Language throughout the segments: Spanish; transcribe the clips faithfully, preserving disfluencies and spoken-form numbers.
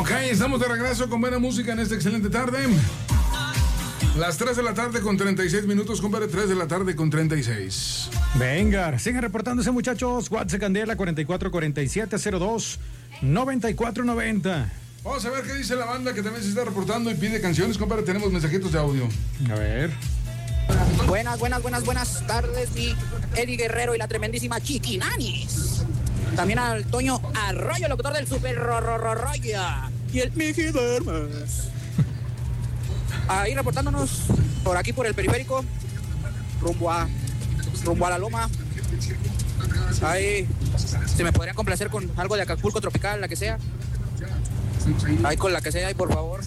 Ok, estamos de regreso con buena música en esta excelente tarde. Las tres de la tarde con treinta y seis minutos, compadre. tres de la tarde con treinta y seis. Venga, sigan reportándose, muchachos. WhatsApp Candela cuarenta y cuatro cuarenta y siete cero dos noventa y cuatro noventa. Vamos a ver qué dice la banda que también se está reportando y pide canciones, compadre. Tenemos mensajitos de audio. A ver. Buenas, buenas, buenas, buenas tardes, mi Eddie Guerrero y la tremendísima Chiquinanis. También al Toño Arroyo, locutor del Super Rollo. Y el Miki Dermes. Ahí reportándonos por aquí por el periférico, rumbo a, rumbo a la loma. Ahí se me podrían complacer con algo de Acapulco Tropical, la que sea. Ahí con la que sea, ahí por favor.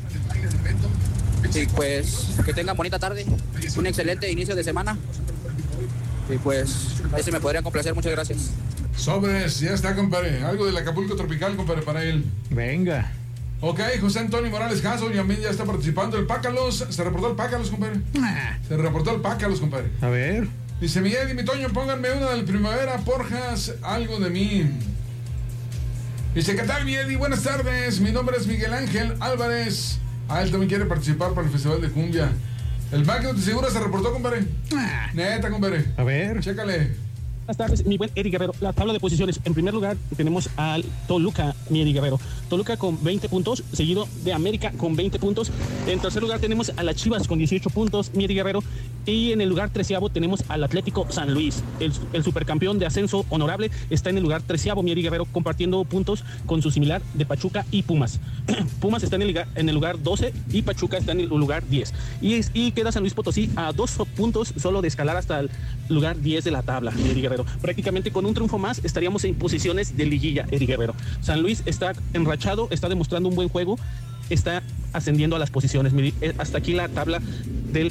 Y pues que tengan bonita tarde, un excelente inicio de semana. Y pues ahí se me podrían complacer, muchas gracias. Sobres, ya está, compadre. Algo del Acapulco Tropical, compadre, para él. Venga. Ok, José Antonio Morales Jasso también ya está participando. El Pácalos, se reportó el Pácalos, compadre. Ah. Se reportó el Pácalos, compadre. A ver. Dice Miguel y mi Toño, pónganme una del Primavera, Porjas, algo de mí. Dice, ¿qué tal, mi Eddie? Buenas tardes, mi nombre es Miguel Ángel Álvarez. Ah, él también quiere participar para el Festival de Cumbia. El Máquina de Segura se reportó, compadre. Ah. Neta, compadre. A ver. Chécale. Buenas tardes, mi buen Eddie Guerrero. La tabla de posiciones. En primer lugar tenemos al Toluca, mi Eddie Guerrero. Toluca con veinte puntos, seguido de América con veinte puntos. En tercer lugar tenemos a las Chivas con dieciocho puntos, mi Eddie Guerrero. Y en el lugar treceavo tenemos al Atlético San Luis. El, el supercampeón de ascenso honorable está en el lugar treceavo, mi Eddie Guerrero, compartiendo puntos con su similar de Pachuca y Pumas. Pumas está en el, lugar, en el lugar doce y Pachuca está en el lugar diez. Y, es, y queda San Luis Potosí a dos puntos solo de escalar hasta el lugar diez de la tabla, mi Eddie Guerrero. Prácticamente con un triunfo más estaríamos en posiciones de liguilla, Eddie Guerrero. San Luis está enrachado, está demostrando un buen juego, está ascendiendo a las posiciones. Hasta aquí la tabla del...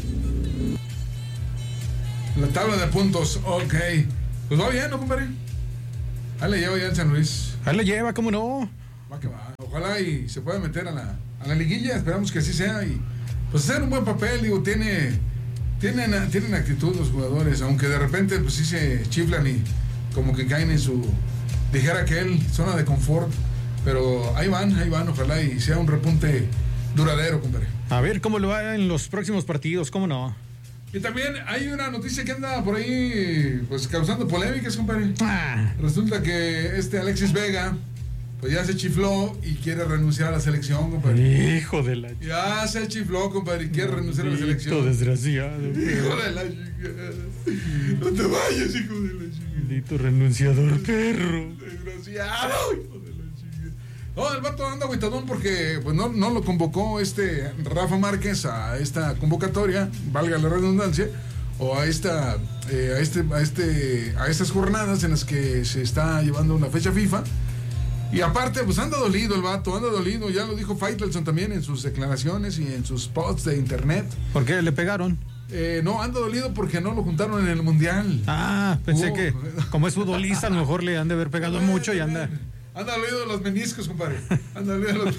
La tabla de puntos, ok. Pues va bien, ¿no, compadre? Ahí le lleva ya el San Luis. Ahí le lleva, ¿cómo no? Va que va. Ojalá y se pueda meter a la, a la liguilla, esperamos que así sea. Y pues hacer un buen papel, digo, tiene... Tienen, tienen actitud los jugadores, aunque de repente pues sí se chiflan y como que caen en su, dijera aquel, zona de confort, pero ahí van, ahí van, ojalá y sea un repunte duradero, compadre. A ver cómo lo va en los próximos partidos, ¿cómo no? Y también hay una noticia que anda por ahí pues causando polémicas, compadre. Ah. Resulta que este Alexis Vega pues ya se chifló y quiere renunciar a la selección, compadre. Hijo de la... Ya se chifló, compadre, y quiere renunciar a la selección. Desgraciado. Hijo de la chingada. No te vayas, hijo de la chingada. Maldito renunciador, perro. Desgraciado, hijo de la chingada. No, el vato anda agüitadón porque pues no, no lo convocó este Rafa Márquez a esta convocatoria, valga la redundancia, o a esta, eh, a este, a este, a estas jornadas en las que se está llevando una fecha FIFA. Y aparte, pues anda dolido el vato, anda dolido. Ya lo dijo Faitelson también en sus declaraciones y en sus posts de internet. ¿Por qué le pegaron? Eh, no, anda dolido porque no lo juntaron en el Mundial. Ah, pensé uh, que como es futbolista, a lo mejor le han de haber pegado bueno, mucho y anda... Anda dolido de los meniscos, compadre. Anda dolido de los...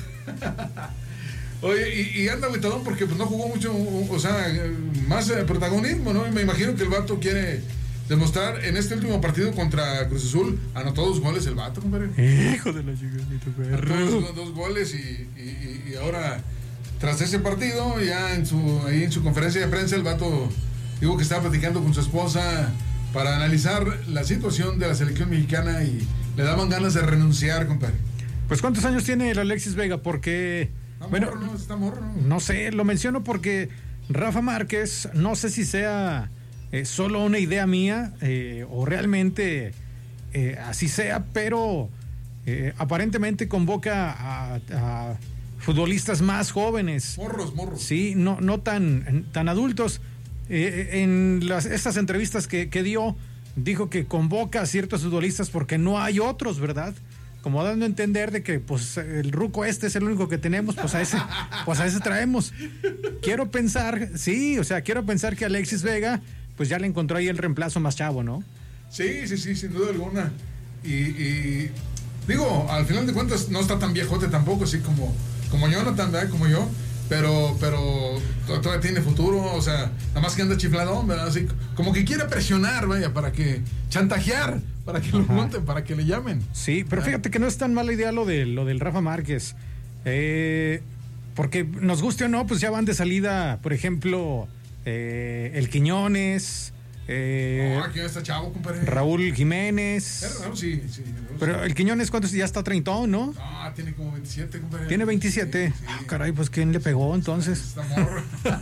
Oye, y, y anda agüitadón porque pues no jugó mucho, o sea, más eh, protagonismo, ¿no? Y me imagino que el vato quiere... demostrar en este último partido contra Cruz Azul, anotó dos goles el vato, compadre. Hijo de la chica, anotó dos, dos goles y, y, y ahora, tras ese partido, ya en su, ahí en su conferencia de prensa, el vato dijo que estaba platicando con su esposa para analizar la situación de la selección mexicana y le daban ganas de renunciar, compadre. Pues ¿cuántos años tiene el Alexis Vega? Porque... Está bueno, morro, ¿no? Está morro, ¿no? No sé, lo menciono porque Rafa Márquez, no sé si sea... Eh, solo una idea mía eh, o realmente eh, así sea, pero eh, aparentemente convoca a, a futbolistas más jóvenes. Morros, morros. Sí, no, no tan, tan adultos. Eh, en las, estas entrevistas que, que dio, dijo que convoca a ciertos futbolistas porque no hay otros, ¿verdad? Como dando a entender de que pues el ruco este es el único que tenemos, pues a ese, pues a ese traemos. Quiero pensar, sí, o sea, quiero pensar que Alexis Vega pues ya le encontró ahí el reemplazo más chavo, ¿no? Sí, sí, sí, sin duda alguna. Y, y digo, al final de cuentas no está tan viejote tampoco, así como, como Jonathan, ¿verdad? Como yo, pero, pero todavía tiene futuro, o sea, nada más que anda chifladón, ¿verdad? Así como que quiere presionar, vaya, para que, chantajear, para que lo monten, para que le llamen. Sí, pero fíjate que no es tan mala idea lo de lo del Rafa Márquez. Eh, porque nos guste o no, pues ya van de salida, por ejemplo, eh, el Quiñones, eh, oh, aquí está chavo, compadre. Raúl Jiménez. Pero, Raúl, sí, sí, Raúl, pero sí. El Quiñones, ¿cuántos? Ya está treintón, ¿no? No, tiene como veintisiete, compadre. Tiene veintisiete. Sí, sí. Ah, caray, pues ¿quién le pegó entonces? Está morro.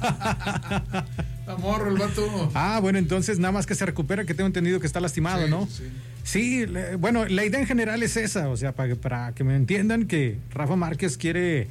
Está morro el vato. Ah, bueno, entonces nada más que se recupera, que tengo entendido que está lastimado, Sí, ¿no? sí. Sí, le- bueno, la idea en general es esa, o sea, para, para que me entiendan que Rafa Márquez quiere,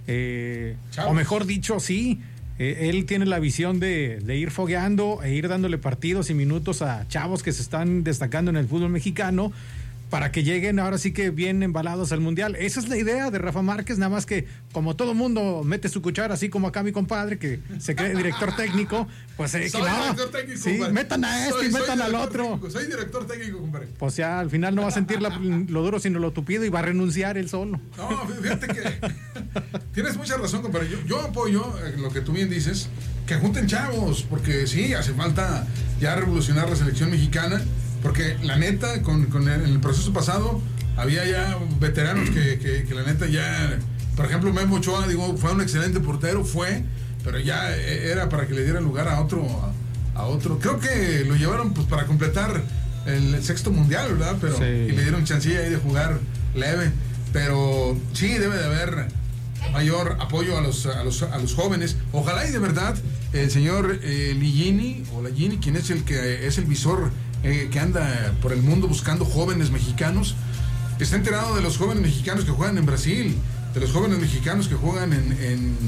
eh, Chavos. o mejor dicho, sí, eh, él tiene la visión de, de ir fogueando e ir dándole partidos y minutos a chavos que se están destacando en el fútbol mexicano para que lleguen ahora sí que bien embalados al Mundial. Esa es la idea de Rafa Márquez, nada más que como todo mundo mete su cuchara, así como acá mi compadre que se cree director técnico, pues eh, que Soy no, director técnico, sí, compadre. metan a este Soy- y soy metan al director otro. técnico, Soy director técnico, compadre. Pues ya al final no va a sentir la- lo duro sino lo tupido y va a renunciar él solo. No, fíjate que tienes mucha razón, compadre. Yo, yo apoyo eh, lo que tú bien dices, que junten chavos, porque sí, hace falta ya revolucionar la selección mexicana, porque la neta, con, con el, en el proceso pasado, había ya veteranos que, que, que la neta ya, por ejemplo, Memo Ochoa, digo, fue un excelente portero, fue, pero ya eh, era para que le diera lugar a otro, a, a otro. Creo que lo llevaron pues para completar el, el sexto mundial, ¿verdad? Pero Sí. y le dieron chancilla ahí de jugar leve, pero sí debe de haber mayor apoyo a los, a los, a los jóvenes. Ojalá y de verdad el señor eh, Ligini o Lagini, quien es el que es el visor eh, que anda por el mundo buscando jóvenes mexicanos, está enterado de los jóvenes mexicanos que juegan en Brasil, de los jóvenes mexicanos que juegan en, en,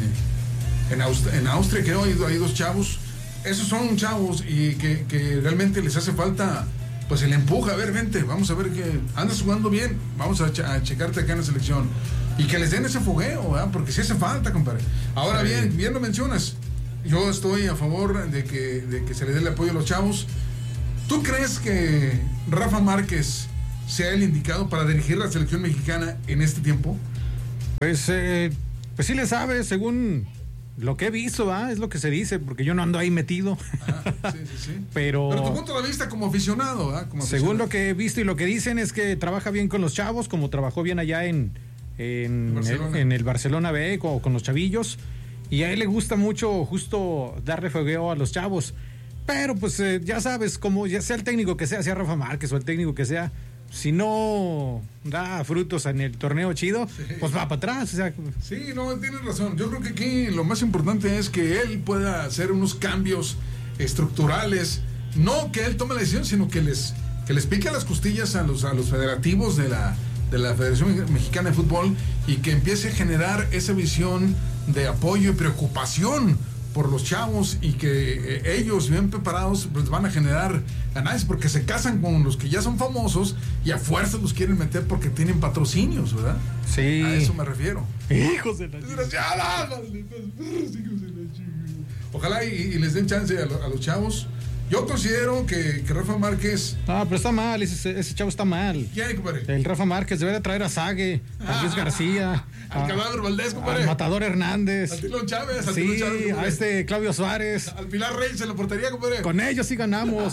en, Aust- en Austria, creo, hay, hay dos chavos. Esos son chavos y que, que realmente les hace falta pues el empuje. A ver, vente, vamos a ver que andas jugando bien, vamos a, ch- a checarte acá en la selección. Y que les den ese fogueo, ¿verdad? Porque sí hace falta, compadre. Ahora Sí. bien, bien lo mencionas. Yo estoy a favor de que, de que se le dé el apoyo a los chavos. ¿Tú crees que Rafa Márquez sea el indicado para dirigir la selección mexicana en este tiempo? Pues, eh, pues sí le sabe, según lo que he visto, ¿va? Es lo que se dice, porque yo no ando ahí metido. Ah, sí, sí, sí. Pero, Pero tu punto de vista como aficionado, ¿verdad? Como según aficionado. lo que he visto y lo que dicen es que trabaja bien con los chavos, como trabajó bien allá en, en, Barcelona. el, en el Barcelona B o con los chavillos. Y a él le gusta mucho justo darle fogueo a los chavos. Pero pues eh, ya sabes, como ya sea el técnico que sea, sea Rafa Márquez o el técnico que sea, si no da frutos en el torneo chido, Sí. pues va para atrás. O sea, Sí, no, tienes razón. Yo creo que aquí lo más importante es que él pueda hacer unos cambios estructurales. No que él tome la decisión, sino que les, que les pique las costillas a los, a los federativos de la, de la Federación Mexicana de Fútbol y que empiece a generar esa visión de apoyo y preocupación por los chavos y que eh, ellos bien preparados pues van a generar ganancias porque se casan con los que ya son famosos y a fuerza los quieren meter porque tienen patrocinios, ¿verdad? sí. A eso me refiero. Hijos de la... Desgraciadas, malditos perros, hijos de la chingada. Ojalá y, y les den chance a, lo- a los chavos. Yo considero que, que Rafa Márquez. No, pero está mal, ese, ese chavo está mal. ¿Quién, compadre? El Rafa Márquez debería traer a Sague, a Luis García, Al a- Cadáver Valdés, compadre. al Matador Hernández, Al Tilón Chávez, al Tilón sí, Chávez, a compadre. este Claudio Suárez. Al Pilar Reyes en la portería, compadre. Con ellos sí ganamos.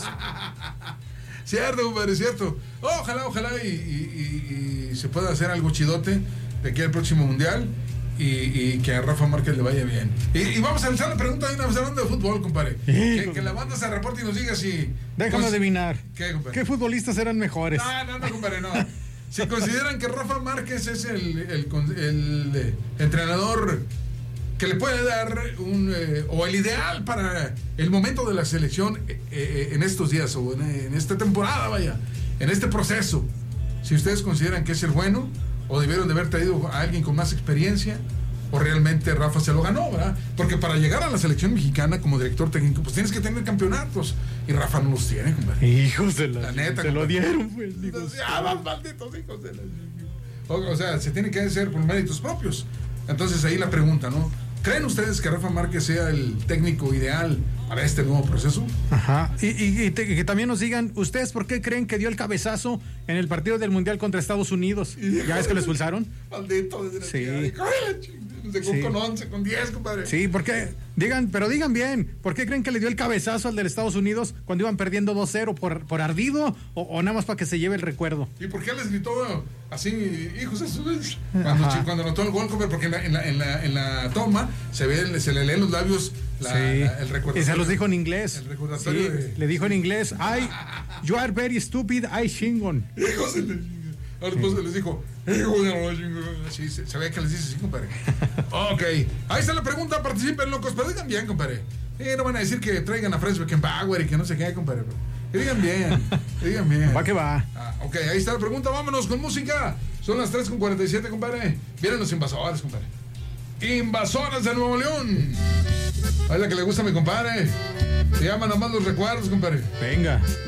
Cierto, compadre, cierto. Ojalá, ojalá y, y- y- y se pueda hacer algo chidote de aquí al próximo mundial y, y que a Rafa Márquez le vaya bien. Y, y vamos a lanzar la pregunta de una vez hablando de fútbol, compadre. Que, que la banda se reporte y nos diga si. Déjame cons- adivinar. ¿Qué, compadre? ¿Qué futbolistas eran mejores? No, no, no, compadre, no. Si consideran que Rafa Márquez es el, el, el, el, eh, entrenador que le puede dar un eh, o el ideal para el momento de la selección eh, eh, en estos días o en, en esta temporada, vaya, en este proceso, si ustedes consideran que es el bueno o debieron de haber traído a alguien con más experiencia o realmente Rafa se lo ganó, ¿verdad? Porque para llegar a la selección mexicana como director técnico pues tienes que tener campeonatos y Rafa no los tiene, compadre. Hijos de la... La neta, se lo compadre. dieron, pues. hijos. Ya, más malditos hijos de la... O, o sea, se tiene que hacer por méritos propios. Entonces ahí la pregunta, ¿no? ¿Creen ustedes que Rafa Márquez sea el técnico ideal para este nuevo proceso? Ajá. Y, y- y te- que también nos digan, ¿ustedes por qué creen que dio el cabezazo en el partido del Mundial contra Estados Unidos? ¿Ya ves que lo expulsaron? Maldito desgraciado. Sí. Hijo de la chingada. Se Sí. con once, con diez, compadre. Sí, porque digan, pero digan bien, ¿por qué creen que le dio el cabezazo al del Estados Unidos cuando iban perdiendo dos cero por, por ardido o, o nada más para que se lleve el recuerdo? ¿Y por qué les gritó así, hijos de su... Cuando, Ajá. cuando anotó el gol, compadre, porque en la, en la, en la, en la toma se ve, se le leen los labios la, Sí. la- el recordatorio. Y se los dijo en inglés. El recordatorio Sí, de- le dijo en inglés, ay, you are very stupid, I chingon. Hijos de la chinga. Ahora después les dijo, hijos de la chinga. Sí, se, se ve que les dice así, compadre. Ok, ahí está la pregunta, participen, locos, pero digan bien, compadre. Eh, no van a decir que traigan a Franz Beckenbauer y que no sé qué, compadre. Que digan bien, que digan bien. Va que va. Ah, ok, ahí está la pregunta, vámonos con música. Son las tres con cuarenta y siete, compadre. Vienen los invasores, compadre. Invasores de Nuevo León. Es la que le gusta a mi compadre. Se llaman nomás los recuerdos, compadre. Venga.